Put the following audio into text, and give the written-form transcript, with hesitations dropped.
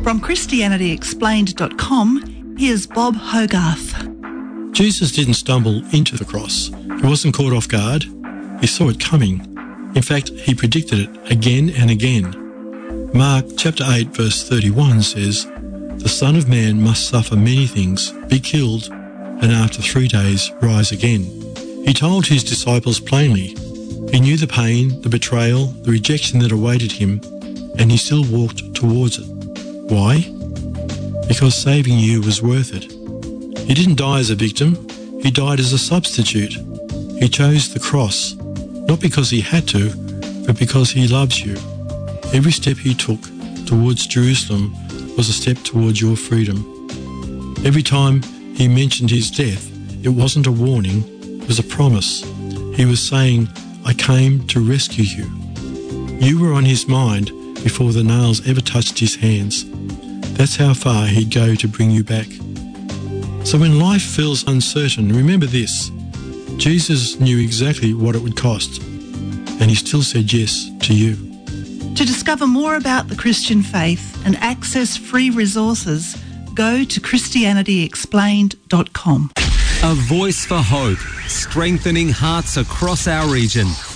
From ChristianityExplained.com, here's Bob Hogarth. Jesus didn't stumble into the cross. He wasn't caught off guard. He saw it coming. In fact, he predicted it again and again. Mark chapter 8 verse 31 says, "The Son of Man must suffer many things, be killed, and after 3 days rise again." He told his disciples plainly. He knew the pain, the betrayal, the rejection that awaited him, and he still walked towards it. Why? Because saving you was worth it. He didn't die as a victim. He died as a substitute. He chose the cross, not because he had to, but because he loves you. Every step he took towards Jerusalem was a step towards your freedom. Every time he mentioned his death, it wasn't a warning, it was a promise. He was saying, "I came to rescue you." You were on his mind before the nails ever touched his hands. That's how far he'd go to bring you back. So when life feels uncertain, remember this. Jesus knew exactly what it would cost, and he still said yes to you. To discover more about the Christian faith and access free resources, go to ChristianityExplained.com. A voice for hope, strengthening hearts across our region.